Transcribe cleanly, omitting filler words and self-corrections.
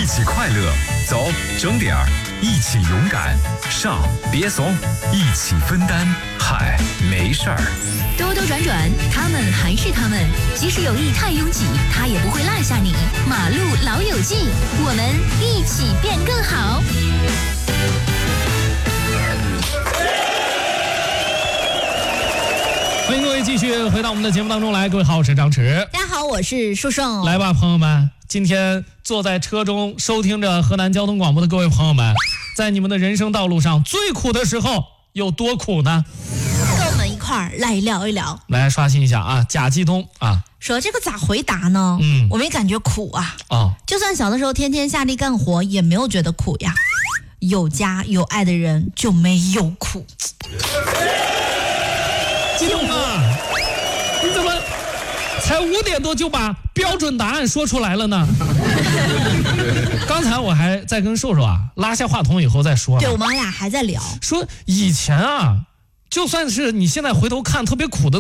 一起快乐，走，整点儿，一起勇敢，上，别怂，一起分担，嗨，没事儿。 兜兜转转，他们还是他们，即使有意太拥挤，他也不会落下你。马路老友记，我们一起变更好。 欢迎各位继续回到我们的节目当中来，各位好，我是张弛。 大家好，我是树树。 来吧，朋友们，今天坐在车中收听着河南交通广播的各位朋友们，在你们的人生道路上最苦的时候有多苦呢？ 跟我们一块儿来聊一聊， 来刷新一下啊，贾继东啊， 说这个咋回答呢？我没感觉苦啊。就算小的时候天天下地干活，也没有觉得苦呀。有家有爱的人就没有苦。 继东啊，你怎么才5点多就把标准答案说出来了呢？刚才我还在跟瘦瘦啊拉下话筒以后再说。 对，我们俩还在聊， 说以前啊，就算是你现在回头看特别苦的